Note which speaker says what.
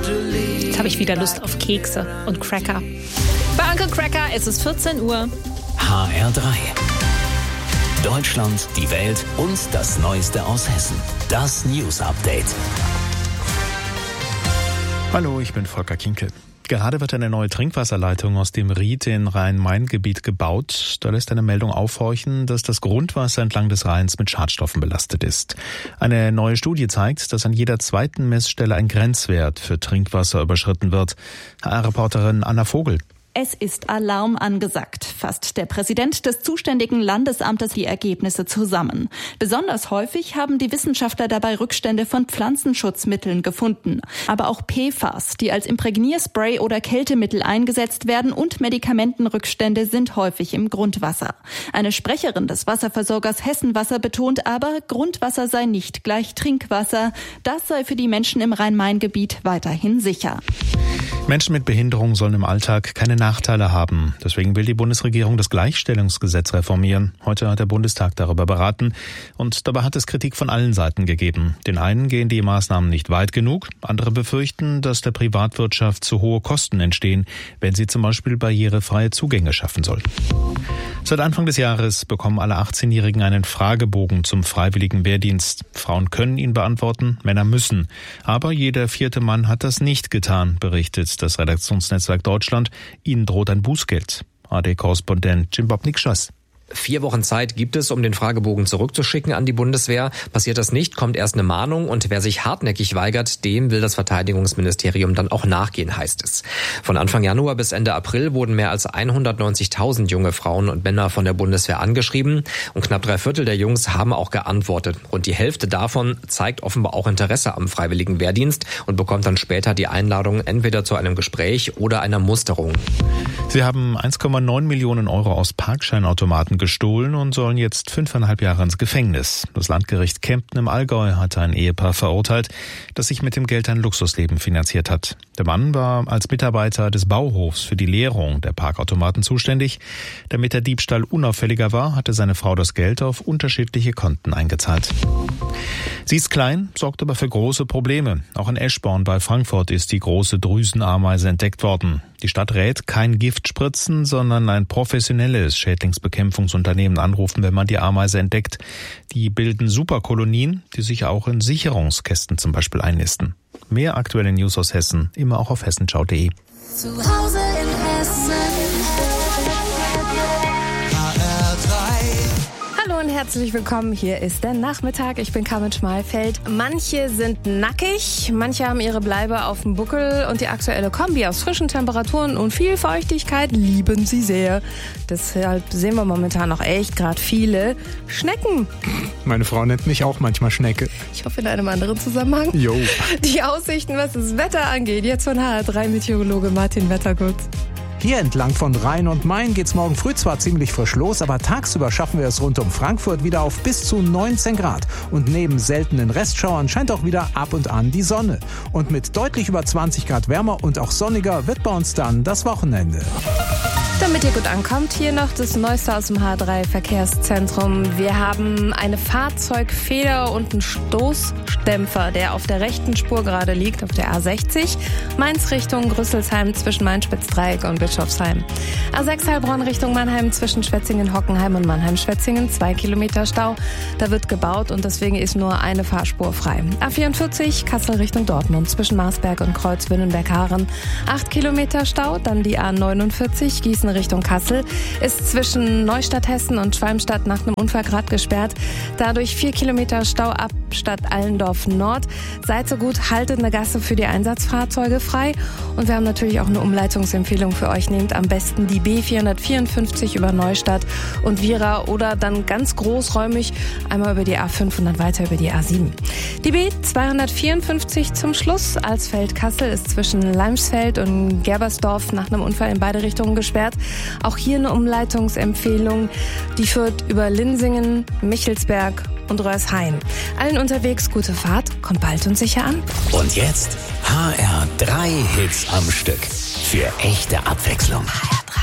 Speaker 1: Jetzt habe ich wieder Lust auf Kekse und Cracker. Bei Uncle Cracker ist es 14 Uhr.
Speaker 2: HR3. Deutschland, die Welt und das Neueste aus Hessen. Das News Update.
Speaker 3: Hallo, ich bin Volker Kinkel. Gerade wird eine neue Trinkwasserleitung aus dem Ried in Rhein-Main-Gebiet gebaut. Da lässt eine Meldung aufhorchen, dass das Grundwasser entlang des Rheins mit Schadstoffen belastet ist. Eine neue Studie zeigt, dass an jeder zweiten Messstelle ein Grenzwert für Trinkwasser überschritten wird. HR-Reporterin Anna Vogel.
Speaker 4: Es ist Alarm angesagt, fasst der Präsident des zuständigen Landesamtes die Ergebnisse zusammen. Besonders häufig haben die Wissenschaftler dabei Rückstände von Pflanzenschutzmitteln gefunden. Aber auch PFAS, die als Imprägnierspray oder Kältemittel eingesetzt werden, und Medikamentenrückstände sind häufig im Grundwasser. Eine Sprecherin des Wasserversorgers Hessenwasser betont aber, Grundwasser sei nicht gleich Trinkwasser. Das sei für die Menschen im Rhein-Main-Gebiet weiterhin sicher.
Speaker 3: Menschen mit Behinderung sollen im Alltag keine Nachteile haben. Deswegen will die Bundesregierung das Gleichstellungsgesetz reformieren. Heute hat der Bundestag darüber beraten und dabei hat es Kritik von allen Seiten gegeben. Den einen gehen die Maßnahmen nicht weit genug, andere befürchten, dass der Privatwirtschaft zu hohe Kosten entstehen, wenn sie zum Beispiel barrierefreie Zugänge schaffen soll. Seit Anfang des Jahres bekommen alle 18-Jährigen einen Fragebogen zum freiwilligen Wehrdienst. Frauen können ihn beantworten, Männer müssen. Aber jeder vierte Mann hat das nicht getan, berichtet das Redaktionsnetzwerk Deutschland. Ihnen droht ein Bußgeld. AD-Korrespondent Jim Bob Nikschas.
Speaker 5: 4 Wochen Zeit gibt es, um den Fragebogen zurückzuschicken an die Bundeswehr. Passiert das nicht, kommt erst eine Mahnung, und wer sich hartnäckig weigert, dem will das Verteidigungsministerium dann auch nachgehen, heißt es. Von Anfang Januar bis Ende April wurden mehr als 190.000 junge Frauen und Männer von der Bundeswehr angeschrieben und knapp 3/4 der Jungs haben auch geantwortet. Rund die Hälfte davon zeigt offenbar auch Interesse am freiwilligen Wehrdienst und bekommt dann später die Einladung entweder zu einem Gespräch oder einer Musterung.
Speaker 3: Sie haben 1,9 Millionen Euro aus Parkscheinautomaten gestohlen und sollen jetzt 5,5 Jahre ins Gefängnis. Das Landgericht Kempten im Allgäu hatte ein Ehepaar verurteilt, das sich mit dem Geld ein Luxusleben finanziert hat. Der Mann war als Mitarbeiter des Bauhofs für die Leerung der Parkautomaten zuständig. Damit der Diebstahl unauffälliger war, hatte seine Frau das Geld auf unterschiedliche Konten eingezahlt. Sie ist klein, sorgt aber für große Probleme. Auch in Eschborn bei Frankfurt ist die große Drüsenameise entdeckt worden. Die Stadt rät, kein Gift spritzen, sondern ein professionelles Schädlingsbekämpfungsunternehmen anrufen, wenn man die Ameise entdeckt. Die bilden Superkolonien, die sich auch in Sicherungskästen zum Beispiel einnisten. Mehr aktuelle News aus Hessen, immer auch auf hessenschau.de.
Speaker 6: Zu Hause in Hessen.
Speaker 7: Hallo und herzlich willkommen, hier ist der Nachmittag. Ich bin Carmen Schmalfeld. Manche sind nackig, manche haben ihre Bleibe auf dem Buckel und die aktuelle Kombi aus frischen Temperaturen und viel Feuchtigkeit lieben sie sehr. Deshalb sehen wir momentan noch echt gerade viele Schnecken.
Speaker 8: Meine Frau nennt mich auch manchmal Schnecke.
Speaker 7: Ich hoffe in einem anderen Zusammenhang.
Speaker 8: Jo.
Speaker 7: Die Aussichten, was das Wetter angeht, jetzt von HR3-Meteorologe Martin Wettergut.
Speaker 8: Hier entlang von Rhein und Main geht's morgen früh zwar ziemlich frisch los, aber tagsüber schaffen wir es rund um Frankfurt wieder auf bis zu 19 Grad. Und neben seltenen Restschauern scheint auch wieder ab und an die Sonne. Und mit deutlich über 20 Grad wärmer und auch sonniger wird bei uns dann das Wochenende.
Speaker 7: Damit ihr gut ankommt, hier noch das Neueste aus dem H3-Verkehrszentrum. Wir haben eine Fahrzeugfeder und einen Stoßdämpfer, der auf der rechten Spur gerade liegt, auf der A60. Mainz Richtung Rüsselsheim zwischen Main-Spitz-Dreieck und Bischofsheim. A6 Heilbronn Richtung Mannheim zwischen Schwetzingen-Hockenheim und Mannheim-Schwetzingen. 2 Kilometer Stau. Da wird gebaut und deswegen ist nur eine Fahrspur frei. A44 Kassel Richtung Dortmund zwischen Marsberg und Kreuz-Wünnenberg-Haaren. 8 Kilometer Stau. Dann die A49 Gießen Richtung Kassel ist zwischen Neustadt Hessen und Schwalmstadt nach einem Unfall gerade gesperrt. Dadurch 4 Kilometer Stau ab Stadt Allendorf Nord. Seid so gut, haltet eine Gasse für die Einsatzfahrzeuge frei. Und wir haben natürlich auch eine Umleitungsempfehlung für euch. Nehmt am besten die B454 über Neustadt und Wiera oder dann ganz großräumig einmal über die A5 und dann weiter über die A7. Die B254 zum Schluss. Alsfeld-Kassel ist zwischen Leimsfeld und Gerbersdorf nach einem Unfall in beide Richtungen gesperrt. Auch hier eine Umleitungsempfehlung. Die führt über Linsingen, Michelsberg und Röhrshain. Allen unterwegs gute Fahrt, kommt bald und sicher an.
Speaker 2: Und jetzt HR3 Hits am Stück. Für echte Abwechslung.
Speaker 6: HR3.